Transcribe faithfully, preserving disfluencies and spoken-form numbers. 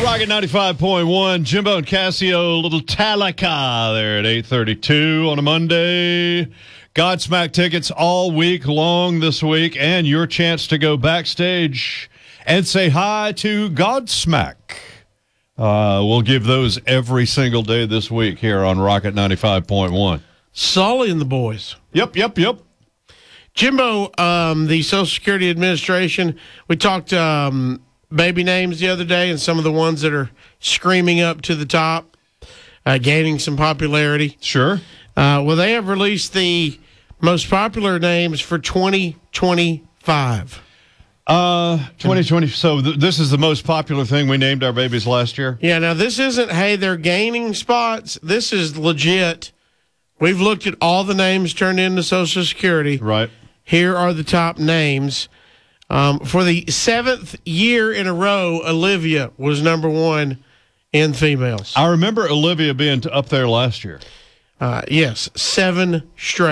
Rocket ninety-five point one, Jimbo and Casio, little Talaka there at eight thirty-two on a Monday. Godsmack tickets all week long this week, and your chance to go backstage and say hi to Godsmack. Uh, we'll give those every single day this week here on Rocket ninety-five point one. Sully and the boys. Yep, yep, yep. Jimbo, um, the Social Security Administration, we talked um, baby names the other day and some of the ones that are screaming up to the top, uh, gaining some popularity. Sure. Uh, well, they have released the most popular names for twenty twenty-five. Uh, twenty twenty. So th- this is the most popular thing we named our babies last year? Yeah, now this isn't, hey, they're gaining spots. This is legit. We've looked at all the names turned into Social Security. Right. Here are the top names. Um, for the seventh year in a row, Olivia was number one in females. I remember Olivia being t- up there last year. Uh, yes, seven straight.